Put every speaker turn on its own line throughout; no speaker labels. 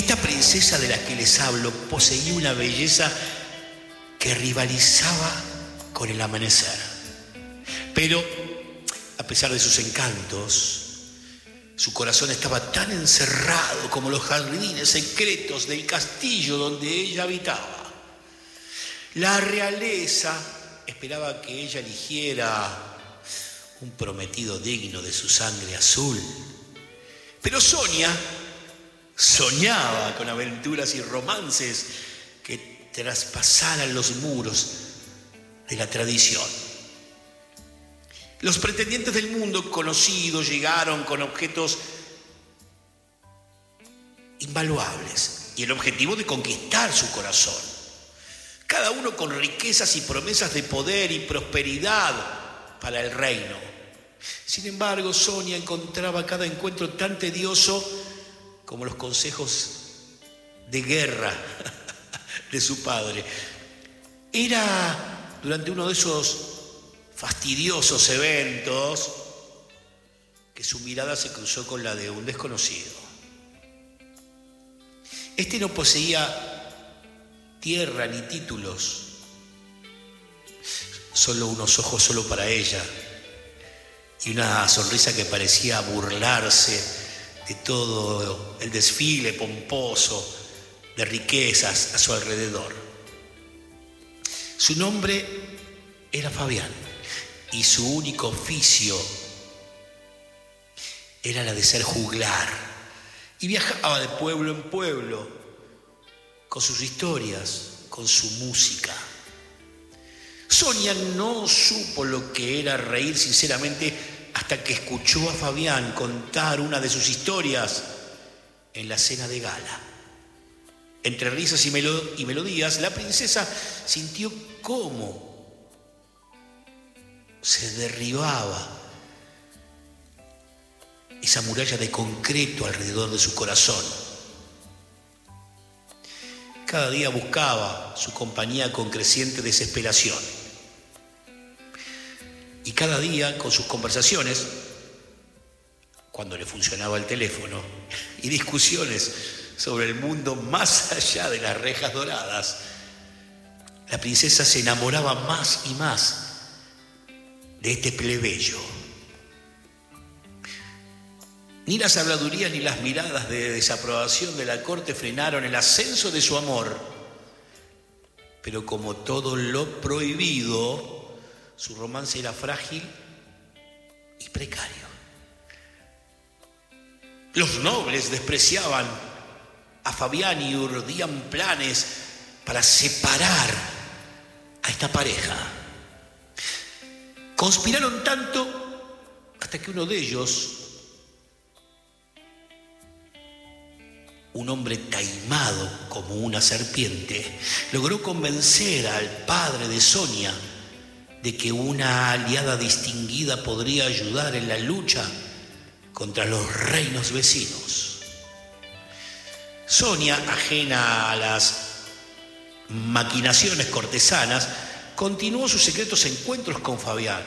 Esta princesa de la que les hablo poseía una belleza que rivalizaba con el amanecer. Pero, a pesar de sus encantos, su corazón estaba tan encerrado como los jardines secretos del castillo donde ella habitaba. La realeza esperaba que ella eligiera un prometido digno de su sangre azul. Pero Sonia soñaba con aventuras y romances que traspasaran los muros de la tradición. Los pretendientes del mundo conocido llegaron con objetos invaluables y el objetivo de conquistar su corazón. Cada uno con riquezas y promesas de poder y prosperidad para el reino. Sin embargo, Sonia encontraba cada encuentro tan tedioso como los consejos de guerra de su padre. Era durante uno de esos fastidiosos eventos que su mirada se cruzó con la de un desconocido. Este no poseía tierra ni títulos, solo unos ojos solo para ella y una sonrisa que parecía burlarse de todo el desfile pomposo de riquezas a su alrededor. Su nombre era Fabián y su único oficio era la de ser juglar, y viajaba de pueblo en pueblo con sus historias, con su música. Sonia no supo lo que era reír sinceramente hasta que escuchó a Fabián contar una de sus historias en la cena de gala. Entre risas y melodías, la princesa sintió cómo se derribaba esa muralla de concreto alrededor de su corazón. Cada día buscaba su compañía con creciente desesperación. Y cada día, con sus conversaciones, cuando le funcionaba el teléfono, y discusiones sobre el mundo más allá de las rejas doradas, la princesa se enamoraba más y más de este plebeyo. Ni las habladurías ni las miradas de desaprobación de la corte frenaron el ascenso de su amor. Pero como todo lo prohibido, su romance era frágil y precario. Los nobles despreciaban a Fabián y urdían planes para separar a esta pareja. Conspiraron tanto hasta que uno de ellos, un hombre taimado como una serpiente, logró convencer al padre de Sonia de que una aliada distinguida podría ayudar en la lucha contra los reinos vecinos. Sonia, ajena a las maquinaciones cortesanas, continuó sus secretos encuentros con Fabián.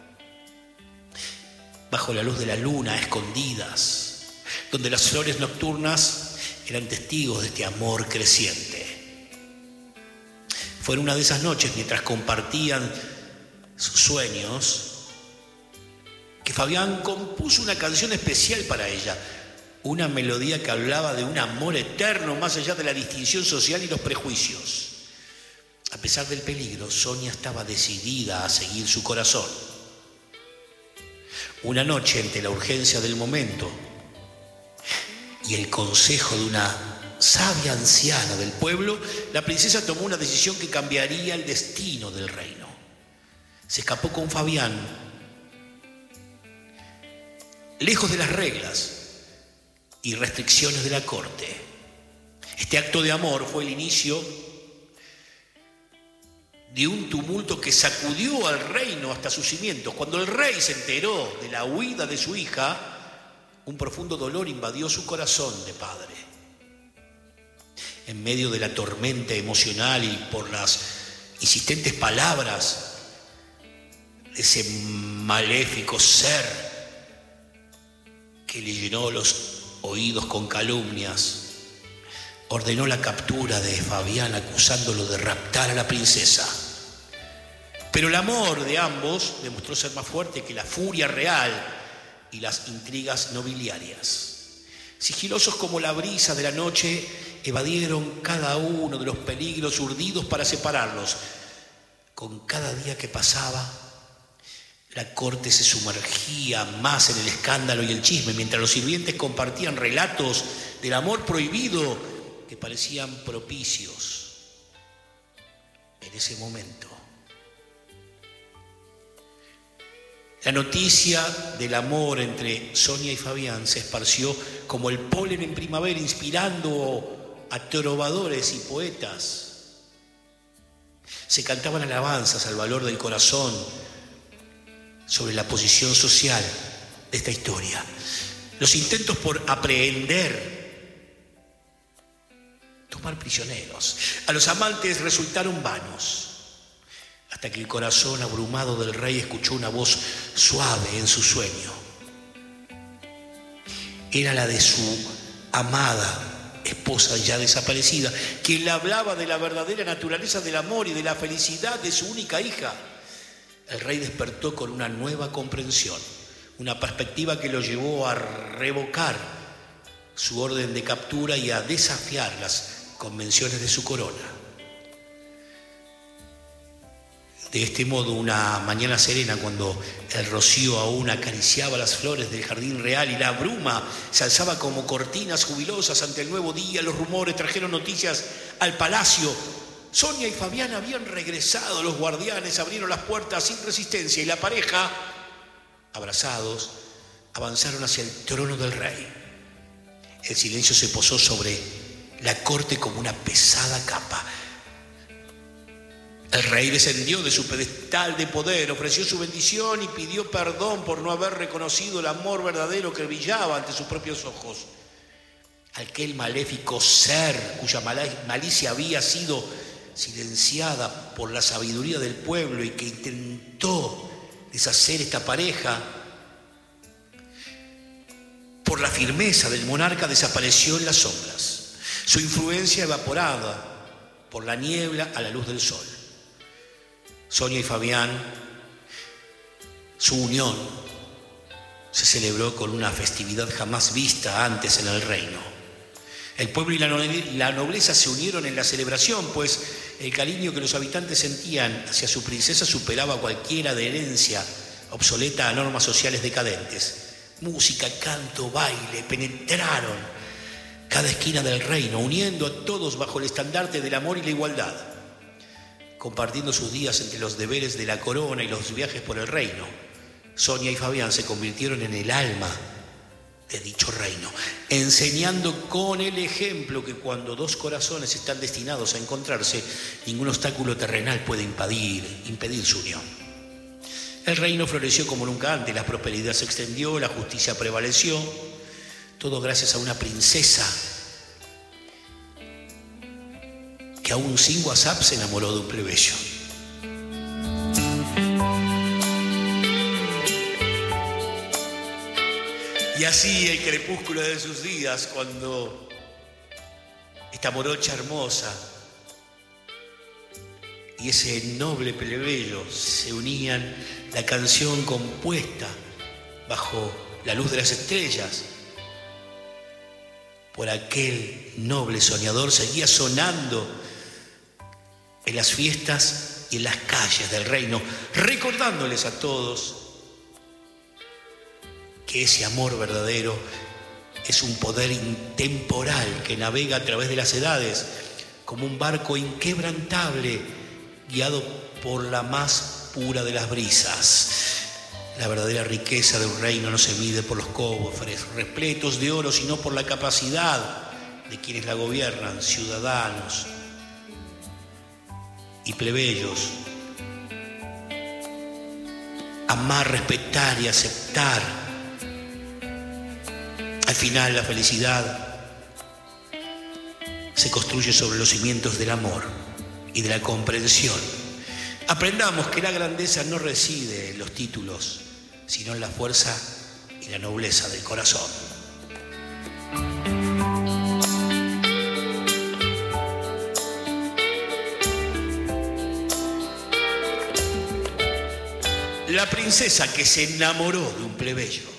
Bajo la luz de la luna, a escondidas, donde las flores nocturnas eran testigos de este amor creciente. Fue en una de esas noches, mientras compartían sus sueños, que Fabián compuso una canción especial para ella, una melodía que hablaba de un amor eterno más allá de la distinción social y los prejuicios. A pesar del peligro, Sonia estaba decidida a seguir su corazón. Una noche, ante la urgencia del momento y el consejo de una sabia anciana del pueblo, la princesa tomó una decisión que cambiaría el destino del reino. Se escapó con Fabián, lejos de las reglas y restricciones de la corte. Este acto de amor fue el inicio de un tumulto que sacudió al reino hasta sus cimientos. Cuando el rey se enteró de la huida de su hija, un profundo dolor invadió su corazón de padre. En medio de la tormenta emocional y por las insistentes palabras de ese maléfico ser que le llenó los oídos con calumnias, ordenó la captura de Fabián acusándolo de raptar a la princesa. Pero el amor de ambos demostró ser más fuerte que la furia real y las intrigas nobiliarias. Sigilosos como la brisa de la noche, evadieron cada uno de los peligros urdidos para separarlos. Con cada día que pasaba, la corte se sumergía más en el escándalo y el chisme, mientras los sirvientes compartían relatos del amor prohibido que parecían propicios. En ese momento, la noticia del amor entre Sonia y Fabián se esparció como el polen en primavera, inspirando a trovadores y poetas. Se cantaban alabanzas al valor del corazón sobre la posición social de esta historia. Los intentos por aprehender, tomar prisioneros a los amantes resultaron vanos, hasta que el corazón abrumado del rey escuchó una voz suave en su sueño. Era la de su amada esposa ya desaparecida, quien le hablaba de la verdadera naturaleza del amor y de la felicidad de su única hija. El rey despertó con una nueva comprensión, una perspectiva que lo llevó a revocar su orden de captura y a desafiar las convenciones de su corona. De este modo, una mañana serena, cuando el rocío aún acariciaba las flores del jardín real y la bruma se alzaba como cortinas jubilosas ante el nuevo día, los rumores trajeron noticias al palacio. Sonia y Fabián habían regresado, los guardianes abrieron las puertas sin resistencia y la pareja, abrazados, avanzaron hacia el trono del rey. El silencio se posó sobre la corte como una pesada capa. El rey descendió de su pedestal de poder, ofreció su bendición y pidió perdón por no haber reconocido el amor verdadero que brillaba ante sus propios ojos. Aquel maléfico ser cuya malicia había sido silenciada por la sabiduría del pueblo y que intentó deshacer esta pareja, por la firmeza del monarca desapareció en las sombras. Su influencia evaporada por la niebla a la luz del sol. Sonia y Fabián, su unión se celebró con una festividad jamás vista antes en el reino. El pueblo y la nobleza se unieron en la celebración, pues el cariño que los habitantes sentían hacia su princesa superaba cualquier adherencia obsoleta a normas sociales decadentes. Música, canto, baile penetraron cada esquina del reino, uniendo a todos bajo el estandarte del amor y la igualdad, compartiendo sus días entre los deberes de la corona y los viajes por el reino. Sonia y Fabián se convirtieron en el alma de dicho reino, enseñando con el ejemplo que cuando dos corazones están destinados a encontrarse, ningún obstáculo terrenal puede impedir su unión. El reino floreció como nunca antes, la prosperidad se extendió, la justicia prevaleció, todo gracias a una princesa que aún sin WhatsApp se enamoró de un plebeyo. Y así el crepúsculo de sus días, cuando esta morocha hermosa y ese noble plebeyo se unían, la canción compuesta bajo la luz de las estrellas por aquel noble soñador seguía sonando en las fiestas y en las calles del reino, recordándoles a todos que ese amor verdadero es un poder intemporal que navega a través de las edades como un barco inquebrantable guiado por la más pura de las brisas. La verdadera riqueza de un reino no se mide por los cofres repletos de oro, sino por la capacidad de quienes la gobiernan, ciudadanos y plebeyos. Amar, respetar y aceptar. Al final, la felicidad se construye sobre los cimientos del amor y de la comprensión. Aprendamos que la grandeza no reside en los títulos, sino en la fuerza y la nobleza del corazón. La princesa que se enamoró de un plebeyo.